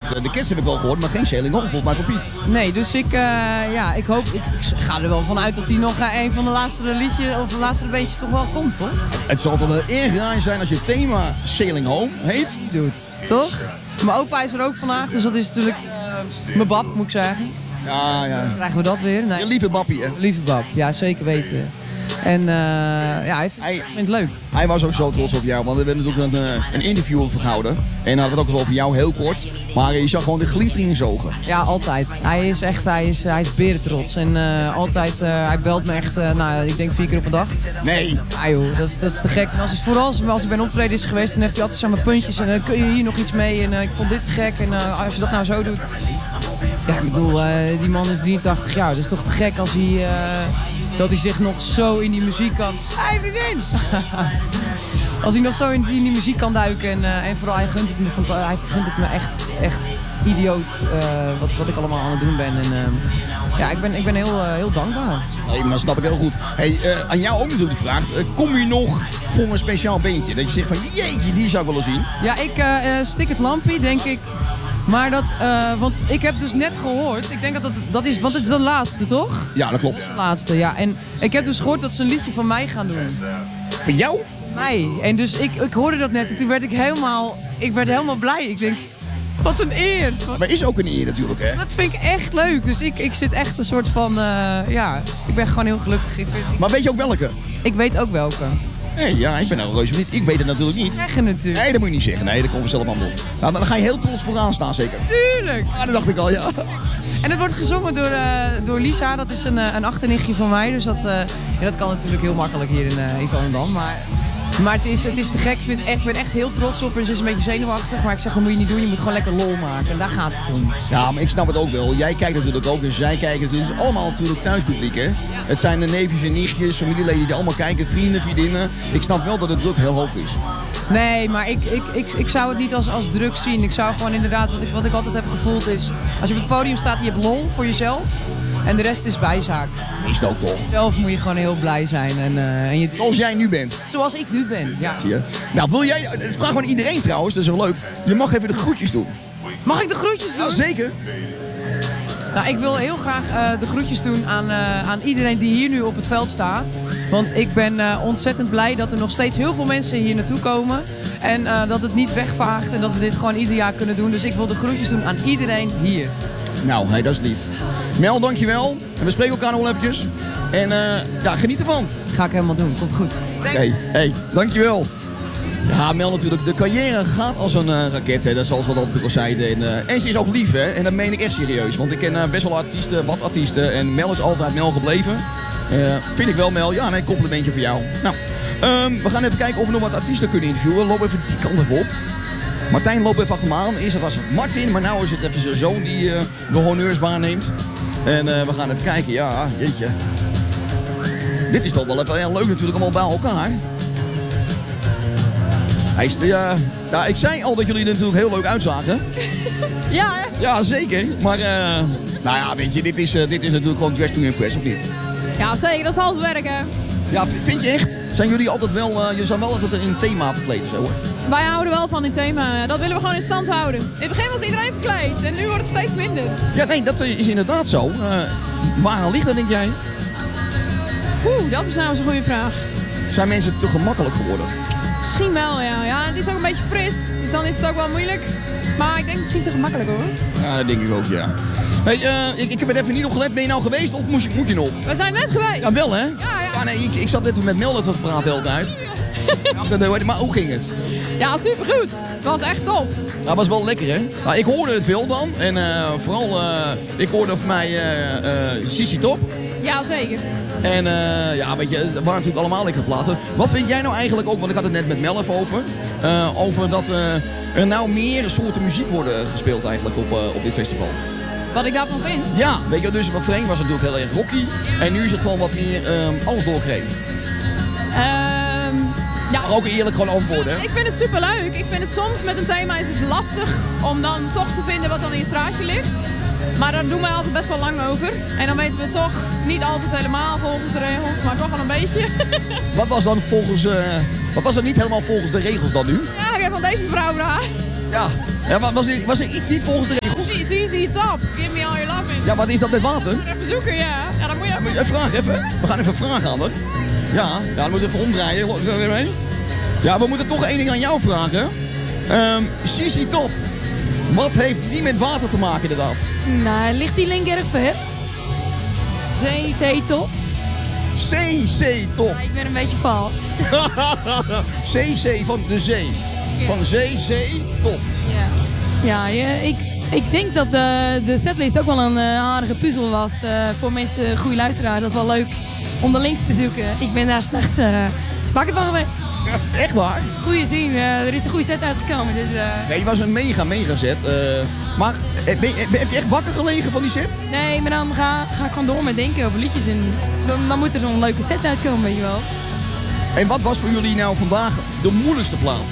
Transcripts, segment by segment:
de Kids heb ik wel gehoord, maar geen Sailing On, volgens mij voor Piet. Nee, dus ik hoop, ik ga er wel vanuit dat hij nog een van de laatste liedjes of de laatste beetjes toch wel komt, hoor. Het zal toch wel erg raar zijn als je thema Sailing Home heet. Doet, toch? Mijn opa is er ook vandaag, dus dat is natuurlijk mijn bab, moet ik zeggen. Ja. Dan krijgen we dat weer. Nee. Je lieve bappie, hè? Lieve bab, ja, zeker weten. En hij vindt het leuk. Hij was ook zo trots op jou, want we hebben natuurlijk een interview over gehouden. En dan hadden we het ook over jou, heel kort. Maar je zag gewoon de glinstering in zijn ogen. Ja, altijd. Hij is berentrots. En altijd, hij belt me echt, ik denk 4 keer op een dag. Nee. Ja joh, dat is te gek. En als ik bij een optreden is geweest, dan heeft hij altijd zo mijn puntjes. En kun je hier nog iets mee? En ik vond dit te gek. En als je dat nou zo doet. Ja, ik bedoel, die man is 83 jaar. Dat is toch te gek als hij... dat hij zich nog zo in die muziek kan... Hey, vriendin! Als hij nog zo in die muziek kan duiken en vooral hij gunt het me echt idioot wat ik allemaal aan het doen ben. En ik ben heel dankbaar. Nee, maar dat snap ik heel goed. Hey, aan jou ook natuurlijk de vraag, kom je nog voor een speciaal beentje? Dat je zegt van jeetje, die zou ik willen zien. Ja, ik stik het lampje, denk ik. Maar want ik heb dus net gehoord, ik denk dat is, want het is de laatste, toch? Ja, dat klopt. De laatste, ja. En ik heb dus gehoord dat ze een liedje van mij gaan doen. Van jou? Mij. En dus ik hoorde dat net en toen werd ik helemaal blij. Ik denk, wat een eer. Maar is ook een eer natuurlijk, hè? Dat vind ik echt leuk. Dus ik zit echt een soort van, ik ben gewoon heel gelukkig. Maar weet je ook welke? Ik weet ook welke. Nee, ja, ik ben nou reuze niet. Ik weet het natuurlijk niet. Zeggen natuurlijk. Nee, dat moet je niet zeggen. Nee, dat komt zelf aan bod. Nou, dan ga je heel trots vooraan staan, zeker. Tuurlijk. Ah, dat dacht ik al, ja. En het wordt gezongen door Lisa. Dat is een achternichtje van mij. Dus dat kan natuurlijk heel makkelijk hier in Volendam. Maar het is te gek. Ik ben echt heel trots op. En ze is een beetje zenuwachtig. Maar ik zeg, dat moet je niet doen. Je moet gewoon lekker lol maken. En daar gaat het om. Ja, maar ik snap het ook wel. Jij kijkt natuurlijk ook. Dus zij kijken. Het is allemaal natuurlijk thuispubliek, hè? Het zijn de neefjes en nichtjes, familieleden die allemaal kijken. Vrienden, vriendinnen. Ik snap wel dat het druk heel hoog is. Nee, maar ik zou het niet als druk zien. Ik zou gewoon inderdaad, wat ik altijd heb gevoeld is... Als je op het podium staat, je hebt lol voor jezelf. En de rest is bijzaak. Is het ook toch? Zelf moet je gewoon heel blij zijn. En zoals jij nu bent. Zoals ik nu ben, ja. Zie je? Nou, wil jij... Het vraagt gewoon iedereen trouwens, dat is wel leuk. Je mag even de groetjes doen. Mag ik de groetjes doen? Ja, zeker. Nou, ik wil heel graag de groetjes doen aan iedereen die hier nu op het veld staat. Want ik ben ontzettend blij dat er nog steeds heel veel mensen hier naartoe komen. En dat het niet wegvaagt en dat we dit gewoon ieder jaar kunnen doen. Dus ik wil de groetjes doen aan iedereen hier. Nou, hey, dat is lief. Mel, dankjewel. En we spreken elkaar nog wel eventjes. En geniet ervan. Ga ik helemaal doen. Komt goed. Oké, hey, dankjewel. Ja, Mel natuurlijk. De carrière gaat als een raket, hè. Dat is zoals we dat natuurlijk al zeiden. En ze is ook lief, hè. En dat meen ik echt serieus. Want ik ken best wel wat artiesten. En Mel is altijd Mel gebleven. Vind ik wel, Mel. Ja, nee, complimentje voor jou. Nou, we gaan even kijken of we nog wat artiesten kunnen interviewen. Loop even die kant even op. Martijn loopt even achter me aan. Eerst was het Martin, maar nu is het even zijn zoon die de honneurs waarneemt. En we gaan even kijken. Ja, jeetje. Dit is toch wel even heel leuk natuurlijk allemaal bij elkaar. Ik zei al dat jullie er natuurlijk heel leuk uitzagen. Ja, hè? Ja, zeker. Maar, weet je, dit is natuurlijk gewoon dress to impress, of niet? Ja, zeker. Dat is half werk, hè? Ja, vind je echt? Zijn jullie altijd wel, je zijn wel altijd in een thema verkleed, zo hoor? Wij houden wel van dit thema. Dat willen we gewoon in stand houden. In het begin was iedereen verkleed en nu wordt het steeds minder. Ja, nee, dat is inderdaad zo. Waar ligt dat, denk jij? Dat is nou eens een goede vraag. Zijn mensen te gemakkelijk geworden? Misschien wel, ja. Ja, het is ook een beetje fris, dus dan is het ook wel moeilijk. Maar ik denk misschien te gemakkelijk, hoor. Ja, dat denk ik ook, ja. Hey, ik heb er even niet op gelet. Ben je nou geweest of moet je nog? We zijn net geweest. Ja, wel hè? Ja. Nee, ik zat net met Mel te praten de hele tijd. Maar hoe ging het? Ja, supergoed. Het was echt top. Dat was wel lekker, hè? Nou, ik hoorde het veel dan. En vooral, ik hoorde van mij Sissy Top. Ja, zeker. En weet je, het waren natuurlijk allemaal lekkere platen. Wat vind jij nou eigenlijk ook, want ik had het net met Mel even over dat er nou meer soorten muziek worden gespeeld eigenlijk op dit festival? Wat ik daarvan vind? Ja, weet je, dus voorheen was het natuurlijk heel erg rocky. En nu is het gewoon wat meer alles doorgekregen. Ja. Maar ook eerlijk gewoon antwoorden, hè? Ik vind het superleuk. Ik vind het soms met een thema is het lastig om dan toch te vinden wat dan in je straatje ligt. Maar daar doen wij altijd best wel lang over. En dan weten we het toch niet altijd helemaal volgens de regels, maar toch wel een beetje. Wat was dan wat was er niet helemaal volgens de regels dan nu? Ja, ik heb van deze mevrouw vragen. Ja, maar was er iets niet volgens de regels? CZ Top, Give Me All Your Lovin'. Ja, wat is dat met water? Even zoeken, ja. Ja, dat moet je even... Vraag even. We gaan even vragen aan haar. Ja, dan moeten we even omdraaien. Ja, we moeten toch één ding aan jou vragen. CZ Top. Wat heeft die met water te maken inderdaad? Nou, ligt die link erg ver? CC Top. CC Top. Ja, ik ben een beetje vast. CC van de zee. Van CC Top. Ja, ik denk dat de setlist ook wel een aardige puzzel was voor mensen, goede luisteraars. Dat is wel leuk om de links te zoeken. Ik ben daar s'nachts wakker van geweest. Echt waar? Goeie zien, er is een goede set uitgekomen. Dus, Nee, het was een mega set. Maar heb je echt wakker gelegen van die set? nee, maar dan ga ik gewoon door met denken over liedjes. En dan moet er zo'n leuke set uitkomen, weet je wel. En wat was voor jullie nou vandaag de moeilijkste plaat?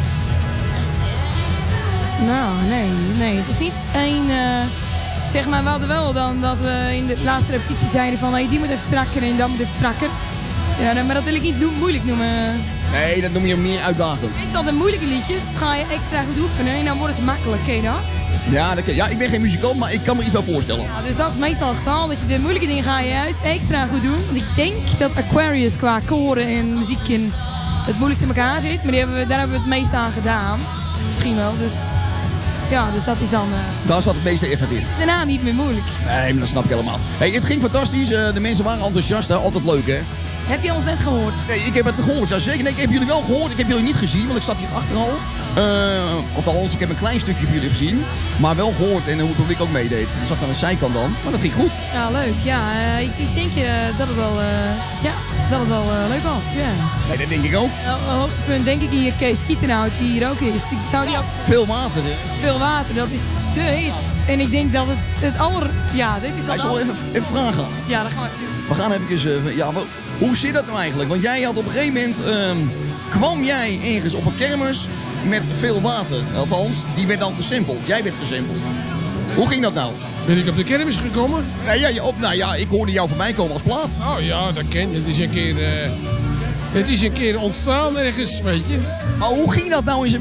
Nou, nee. Het is niet één... zeg maar, we hadden wel dan dat we in de laatste repetitie zeiden van... Hey, die moet even strakker en dat moet even strakker. Ja, maar dat wil ik niet moeilijk noemen. Nee, dat noem je meer uitdagend. Meestal de moeilijke liedjes ga je extra goed oefenen en dan worden ze makkelijk, ken je dat? Ja, ik ben geen muzikant, maar ik kan me iets wel voorstellen. Ja, dus dat is meestal het geval, dat je de moeilijke dingen ga je juist extra goed doen. Want ik denk dat Aquarius qua koren en muziek in het moeilijkste in elkaar zit. Maar daar hebben we het meest aan gedaan. Misschien wel, dus... Ja, dus dat is dan... Daar zat het meeste effort in. Daarna niet meer moeilijk. Nee, maar dat snap ik helemaal. Hey, het ging fantastisch. De mensen waren enthousiast. Hè? Altijd leuk, hè? Heb je ons net gehoord? Nee, ik heb het gehoord. Ja, zeker. Nee, ik heb jullie wel gehoord. Ik heb jullie niet gezien, want ik zat hier achter al. Althans, ik heb een klein stukje van jullie gezien. Maar wel gehoord en hoe het publiek ook meedeed. Dat zag aan de zijkant dan. Maar dat ging goed. Ja, leuk. Ja, ik denk dat het wel, leuk was. Ja. Nee, dat denk ik ook. Hoogtepunt denk ik hier Kees Kietenhout, die hier ook is. Ik zou die ook... Veel water, hè? Veel water, dat is de hit. En ik denk dat het aller... Ja, dit is al... Ik zal even vragen. Ja, dat gaan we even doen. We gaan even... hoe zit dat nou eigenlijk? Want jij had op een gegeven moment... kwam jij ergens op een kermis met veel water. Althans, die werd dan gesampled. Jij werd gesampled. Hoe ging dat nou? Ben ik op de kermis gekomen? Nee, ik hoorde jou voorbij komen als plaat. Oh ja, dat ken je. Het is een keer ontstaan ergens, weet je. Maar hoe ging dat nou?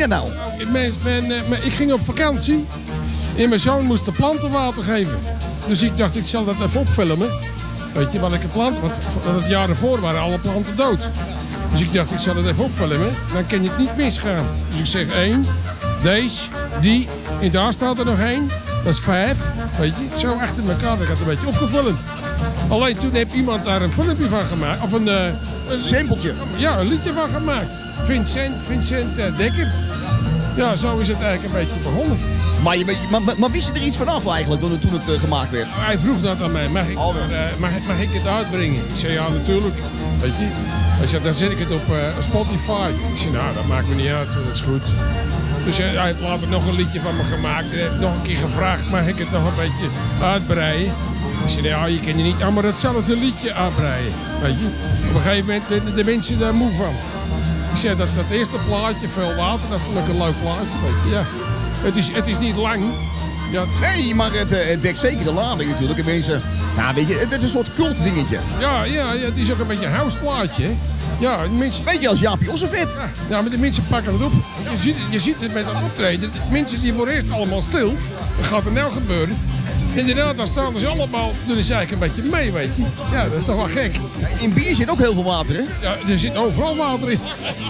Ik ging op vakantie en mijn zoon moest de planten water geven. Dus ik dacht, ik zal dat even opfilmen. Weet je, welke planten? Want het jaar ervoor waren alle planten dood. Dus ik dacht, ik zal het even opfilmen. Dan kan je het niet misgaan. Dus ik zeg 1, deze, die. En daar staat er nog 1. Dat is 5. Weet je, zo achter elkaar. Dat gaat een beetje opgevuld. Alleen toen heeft iemand daar een filmpje van gemaakt. Of een sampletje. Ja, een liedje van gemaakt. Vincent Dekker. Ja, zo is het eigenlijk een beetje begonnen. Maar wist je er iets vanaf eigenlijk toen het gemaakt werd? Hij vroeg dat aan mij. Mag ik het uitbrengen? Ik zei ja, natuurlijk. Weet je. Hij zei, dan zet ik het op Spotify. Ik zei, nou, dat maakt me niet uit. Dat is goed. Dus hij heeft later nog een liedje van me gemaakt. En heeft nog een keer gevraagd, mag ik het nog een beetje uitbreiden? Ik zei, ja, je kan je niet allemaal hetzelfde liedje uitbreiden. Weet je. Op een gegeven moment werden de mensen daar moe van. Ik zei, dat eerste plaatje, Veel Water, dat vond ik een leuk plaatje. Weet je. Ja. Het is niet lang. Ja. Nee, maar het dekt zeker de lading natuurlijk. En mensen, nou weet je, het is een soort cult dingetje. Ja, het is ook een beetje een houseplaatje. Ja, mensen... Beetje als Jaapie Ossenvet. Ja, maar de mensen pakken het op. Je ziet het met een optreden. De mensen die worden eerst allemaal stil. Wat gaat er nou gebeuren? Inderdaad, dan staan ze allemaal, doen ze eigenlijk een beetje mee, weet je. Ja, dat is toch wel gek. In bier zit ook heel veel water, hè? Ja, er zit overal water in.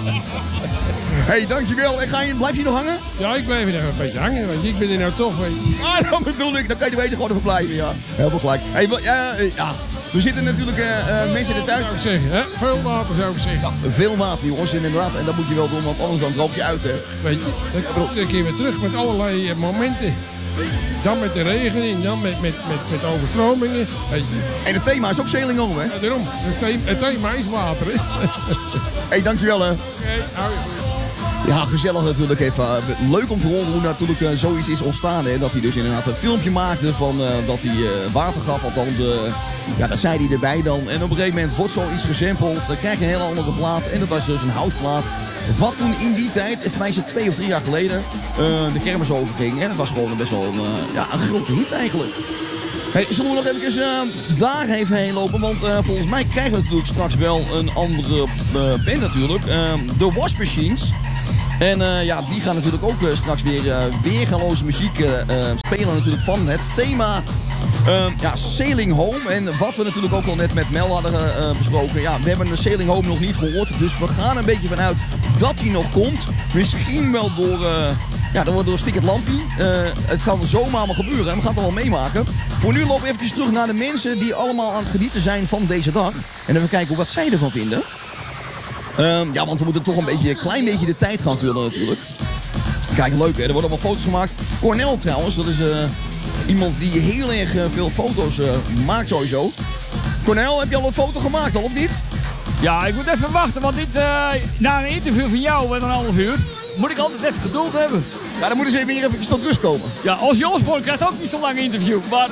Hey, dankjewel. En blijf je nog hangen? Ja, ik blijf hier nog een beetje hangen, want ik ben hier nou toch, weet je. Ah, dat bedoel ik. Dan kan je er beter gewoon even blijven, ja. Heel veel gelijk. Hey, we zitten natuurlijk mensen in de thuis. Zou ik zeggen, hè? Veel water zou ik zeggen. Ja, veel water, jongens, inderdaad. En dat moet je wel doen, want anders dan droog je uit, hè. Weet je, dan keer weer terug met allerlei momenten. Dan met de regen en dan met overstromingen. Weet je. En het thema is ook Sailing Home, hè? Ja, daarom. Het thema is water, hè. Hey, dankjewel, hè. Oké, hou je goed. Ja, gezellig natuurlijk even. Leuk om te horen hoe natuurlijk zoiets is ontstaan. Hè? Dat hij dus inderdaad een filmpje maakte van dat hij water gaf. Althans, dat zei hij erbij dan. En op een gegeven moment wordt zoiets gesampled. Dan krijg je een hele andere plaat. En dat was dus een houseplaat. Wat toen in die tijd, volgens mij is het 2 of 3 jaar geleden, de kermis overging. En het was gewoon best wel een grote hit eigenlijk. Hey, zullen we nog even daar even heen lopen? Want volgens mij krijgen we natuurlijk straks wel een andere band natuurlijk. De Wash Machines. En die gaan natuurlijk ook straks weer weergaloze muziek spelen natuurlijk van het thema Sailing Home. En wat we natuurlijk ook al net met Mel hadden besproken. Ja, we hebben de Sailing Home nog niet gehoord. Dus we gaan een beetje vanuit dat hij nog komt. Misschien wel door Sticket Lampie. Het kan zomaar maar gebeuren en we gaan het wel meemaken. Voor nu lopen we even terug naar de mensen die allemaal aan het genieten zijn van deze dag. En even kijken wat zij ervan vinden. Want we moeten toch een klein beetje de tijd gaan vullen natuurlijk. Kijk, leuk hè, er worden allemaal foto's gemaakt. Cornel trouwens, dat is iemand die heel erg veel foto's maakt sowieso. Cornel, heb je al een foto gemaakt al of niet? Ja, ik moet even wachten, want na een interview van jou met een half uur moet ik altijd even geduld hebben. Ja, dan moeten ze weer even tot rust komen. Ja, Ozzy Osbourne krijgt ook niet zo'n lang interview, maar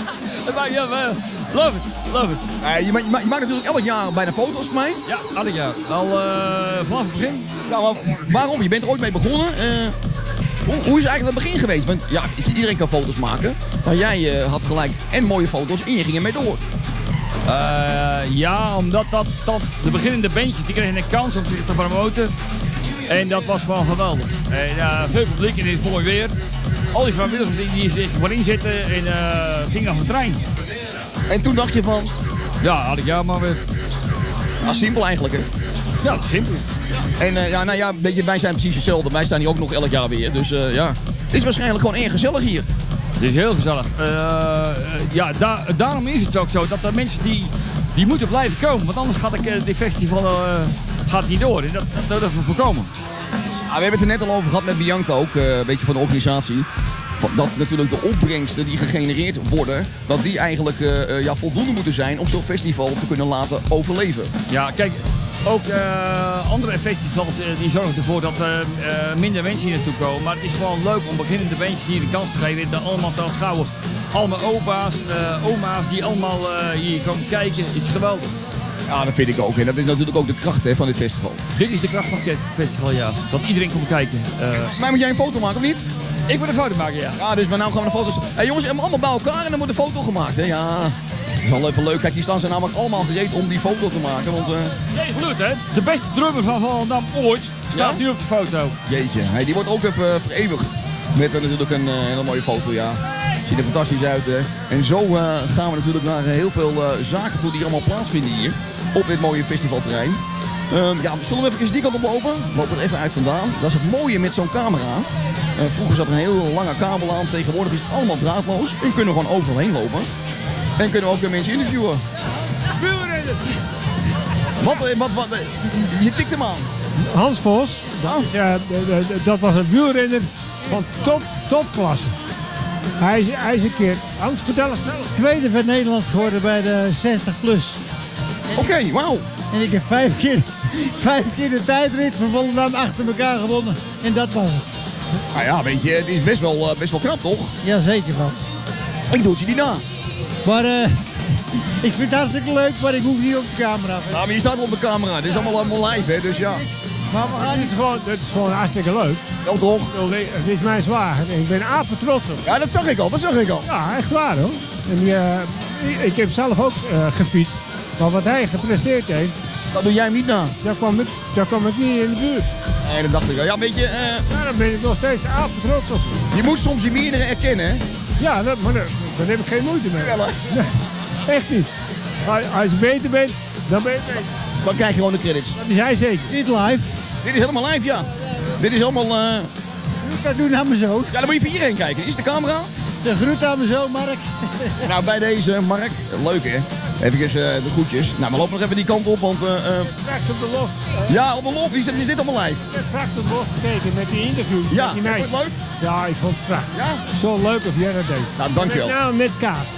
love it. Je maakt natuurlijk elk jaar bijna foto's van mij. Ja, elk jaar. Al vanaf het begin. Ja, maar waarom? Je bent er ooit mee begonnen. Hoe is eigenlijk het begin geweest? Want ja, iedereen kan foto's maken. Maar jij had gelijk en mooie foto's en je ging ermee door. Omdat de beginnende bandjes die kregen een kans om zich te promoten. En dat was gewoon geweldig. En veel publiek en het is mooi weer. Al die vrijwilligers die zich voorin zitten en gingen af de trein. En toen dacht je van... Ja, had ik jou maar weer. Simpel eigenlijk hè? Ja, simpel. En wij zijn precies hetzelfde. Wij staan hier ook nog elk jaar weer. Dus het is waarschijnlijk gewoon erg gezellig hier. Het is heel gezellig. Daarom is het ook zo dat de mensen die moeten blijven komen. Want anders gaat dit festival niet door. En dat willen we voorkomen. Ja, we hebben het er net al over gehad met Bianca ook. Een beetje van de organisatie. Dat natuurlijk de opbrengsten die gegenereerd worden, dat die eigenlijk voldoende moeten zijn om zo'n festival te kunnen laten overleven. Ja, kijk, ook andere festivals die zorgen ervoor dat minder mensen hier naartoe komen. Maar het is gewoon leuk om beginnende bandjes hier de kans te geven. Dat allemaal te aanschouwen. Allemaal opa's, oma's die allemaal hier komen kijken. Het is geweldig. Ja, dat vind ik ook. En dat is natuurlijk ook de kracht van dit festival. Dit is de kracht van het festival, ja. Dat iedereen komt kijken. Maar moet jij een foto maken of niet? Ik moet een foto maken, ja. Ja, dus nou gaan we de foto's... Hey, jongens, we hebben allemaal bij elkaar en dan wordt een foto gemaakt, hè? Ja, dat is wel even leuk. Kijk, hier staan ze namelijk allemaal gereed om die foto te maken, want... Jee, gelukt, hè? De beste drummer van Volendam ooit staat nu op de foto. Jeetje, hey, die wordt ook even vereeuwigd. Met natuurlijk een hele mooie foto, ja. Ziet er fantastisch uit, hè? En zo gaan we natuurlijk naar heel veel zaken toe die allemaal plaatsvinden hier. Op dit mooie festivalterrein. Zullen we even die kant op lopen? We lopen er even uit vandaan. Dat is het mooie met zo'n camera. Vroeger zat er een heel lange kabel aan. Tegenwoordig is het allemaal draadloos. En kunnen we gewoon overal heen lopen. En kunnen we ook weer mensen interviewen. Wat? Je tikt hem aan. Hans Vos. Dat was een wielrenner van topklasse. Hij is een keer, Hans, vertel eens zelf. Tweede van Nederland geworden bij de 60 plus. Oké, wauw. En ik heb 5 keer de tijdrit van Volendam achter elkaar gewonnen. En dat was het. Nou ja, weet je, het is best wel knap, toch? Ja, zeker wel. Ik doe het je niet na. Maar ik vind het hartstikke leuk, maar ik hoef niet op de camera. Nou, maar je staat wel op de camera. Dit is allemaal live, hè, dus ja. Maar we gaan het is gewoon hartstikke leuk. Wel toch? Het is mijn zwager en ik ben apen trots op. Ja, dat zag ik al. Ja, echt waar hoor. En ik heb zelf ook gefietst. Maar wat hij gepresteerd heeft... Dat doe jij hem niet na. Daar kwam ik niet in de buurt. Nee, dat dacht ik al. Ja, weet je... Daar ben ik nog steeds apen trots op. Je moet soms je meerdere erkennen, hè? Ja, maar daar heb ik geen moeite mee. Wel, nee, echt niet. Als je beter bent, dan ben je beter. Dan krijg je gewoon de credits. Dat is hij zeker. Dit live. Dit is helemaal live, ja. Dit is allemaal... Ik ga doen aan mijn zoon. Ja, dan moet je voor iedereen kijken. Is de camera? De groet aan mijn zoon, Mark. Nou, bij deze, Mark. Leuk, hè? Even de groetjes. Nou, we lopen nog even die kant op, want... Straks op de loft. Ja, op de loft. Is dit allemaal live? Ik heb straks op de loft gekeken met die interview. Ja, met die meisje. vond je het leuk? Ja, ik vond het prachtig. Ja? Zo leuk of jij dat deed. Nou, dankjewel. Nou, met kaas.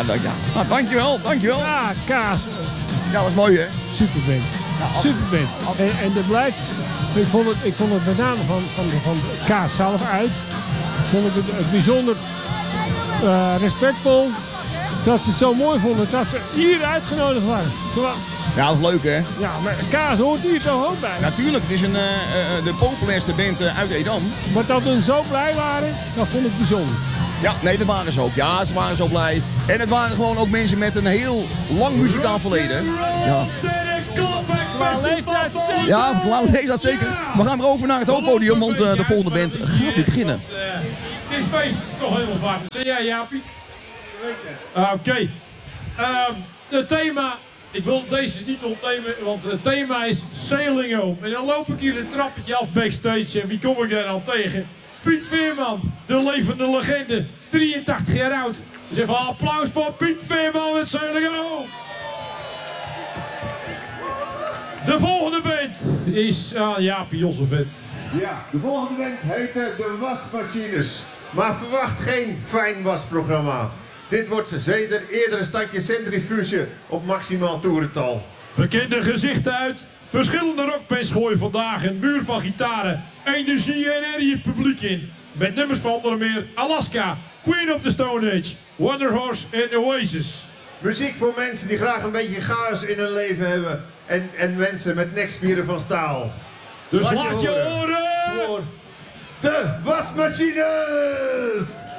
Dankjewel. Ja, kaas. Ja, dat is mooi, hè? Superband. Ja, Superband. En dat blijft... Ik vond het met name van de kaas zelf uit. Vond ik het bijzonder respectvol. Dat ze het zo mooi vonden dat ze hier uitgenodigd waren. Ja, dat is leuk, hè? Ja, maar kaas hoort hier toch ook bij? Natuurlijk, het is de populairste band uit Edam. Maar dat ze zo blij waren, dat vond ik bijzonder. Ja, nee, dat waren ze ook. Ja, ze waren zo blij. En het waren gewoon ook mensen met een heel lang muzikaal verleden. Ja. qua leeftijd zeker. Ja, laat leeftijd zeker. We gaan weer over naar het hoofdpodium, want de volgende band gaat nu beginnen. Dit feest is toch helemaal waar. Zeg jij, Jaapie? Oké. Het thema, ik wil deze niet ontnemen, want het thema is Sailing Home. En dan loop ik hier een trappetje af backstage en wie kom ik daar dan tegen? Piet Veerman, de levende legende, 83 jaar oud. Dus even een applaus voor Piet Veerman met Sailing Home. De volgende band is Jaapie Josselvet. Ja, de volgende band heet de Wasmachines. Maar verwacht geen fijn wasprogramma. Dit wordt zeder eerder een standje centrifuge op maximaal toerental. Bekende gezichten uit verschillende rockbands gooien vandaag een muur van gitaren, energie en energie het publiek in. Met nummers van onder meer Alaska, Queen of the Stone Age, Wonder Horse en Oasis. Muziek voor mensen die graag een beetje chaos in hun leven hebben. En mensen met nekspieren van staal. Dus laat je horen voor de Wasmachines!